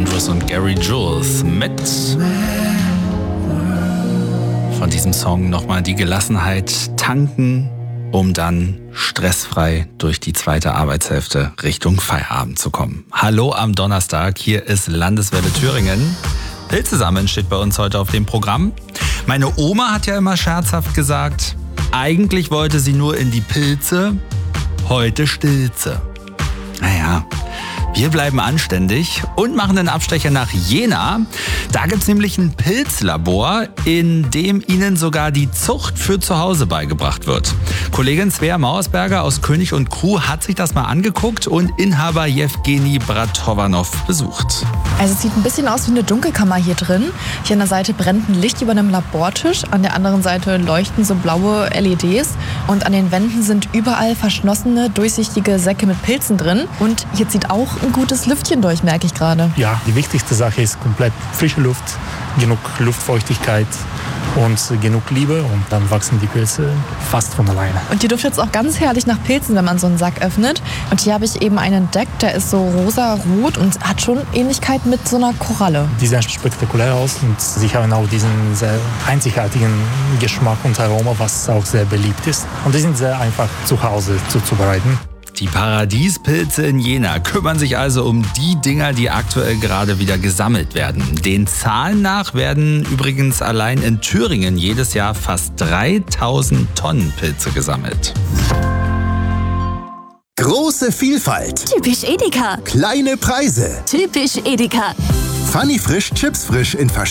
Andrews und Gary Jules mit von diesem Song nochmal die Gelassenheit tanken, um dann stressfrei durch die zweite Arbeitshälfte Richtung Feierabend zu kommen. Hallo am Donnerstag, hier ist Landeswelle Thüringen. Pilze sammeln steht bei uns heute auf dem Programm. Meine Oma hat ja immer scherzhaft gesagt, eigentlich wollte sie nur in die Pilze, heute Stilze. Naja, wir bleiben anständig und machen einen Abstecher nach Jena. Da gibt's nämlich ein Pilzlabor, in dem Ihnen sogar die Zucht für zu Hause beigebracht wird. Kollegin Svea Mauersberger aus König und Kuh hat sich das mal angeguckt und Inhaber Jewgeni Bratovanov besucht. Also es sieht ein bisschen aus wie eine Dunkelkammer hier drin. Hier an der Seite brennt ein Licht über einem Labortisch. An der anderen Seite leuchten so blaue LEDs. Und an den Wänden sind überall verschlossene, durchsichtige Säcke mit Pilzen drin. Und hier zieht auch ein gutes Lüftchen durch, merke ich gerade. Ja, die wichtigste Sache ist komplett frische Luft, genug Luftfeuchtigkeit und genug Liebe und dann wachsen die Pilze fast von alleine. Und hier duftet es auch ganz herrlich nach Pilzen, wenn man so einen Sack öffnet. Und hier habe ich eben einen entdeckt, der ist so rosa-rot und hat schon Ähnlichkeit mit so einer Koralle. Die sehen spektakulär aus und sie haben auch diesen sehr einzigartigen Geschmack und Aroma, was auch sehr beliebt ist. Und die sind sehr einfach zu Hause zuzubereiten. Die Paradiespilze in Jena kümmern sich also um die Dinger, die aktuell gerade wieder gesammelt werden. Den Zahlen nach werden übrigens allein in Thüringen jedes Jahr fast 3000 Tonnen Pilze gesammelt. Große Vielfalt. Typisch Edeka. Kleine Preise. Typisch Edeka. Funny frisch, Chips frisch in